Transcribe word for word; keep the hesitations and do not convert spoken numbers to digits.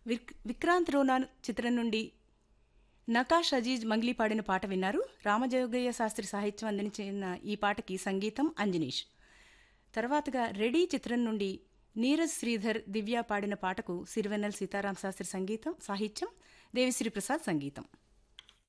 విక్ విక్రాంత్ రోనా చిత్రం నుండి నకాష్ అజీజ్ మంగ్లీ పాడిన పాట విన్నారు. రామజోగయ్య శాస్త్రి సాహిత్యం అందించిన ఈ పాటకి సంగీతం అంజనీష్. తర్వాతగా రెడీ చిత్రం నుండి నీరజ్ శ్రీధర్ దివ్య పాడిన పాటకు సిరివెన్నెల సీతారాం శాస్త్రి సంగీతం సాహిత్యం దేవిశ్రీ ప్రసాద్ సంగీతం.